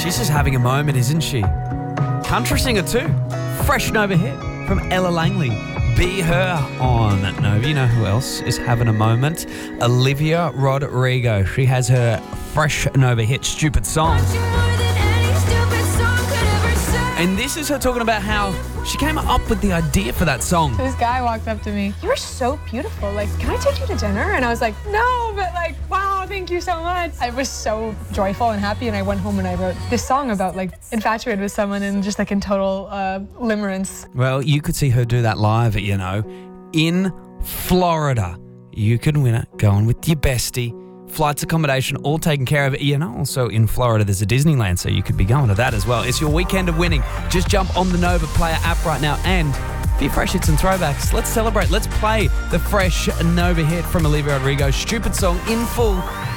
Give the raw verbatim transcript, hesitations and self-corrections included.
She's just having a moment, isn't she? Country singer too. Fresh Nova hit from Ella Langley. Be Her on Nova. You know who else is having a moment? Olivia Rodrigo. She has her Fresh Nova hit, Stupid Song. And this is her talking about how she came up with the idea for that song. This guy walked up to me. You are so beautiful. Like, can I take you to dinner? And I was like, no, but like, wow, thank you so much. I was so joyful and happy, and I went home and I wrote this song about like infatuated with someone and just like in total uh, limerence. Well, you could see her do that live, you know, in Florida. You could win it going with your bestie. Flights, accommodation, all taken care of. You know, also in Florida, there's a Disneyland, so you could be going to that as well. It's your weekend of winning. Just jump on the Nova Player app right now. And for your fresh hits and throwbacks, let's celebrate. Let's play the Fresh Nova hit from Olivia Rodrigo. Stupid Song in full.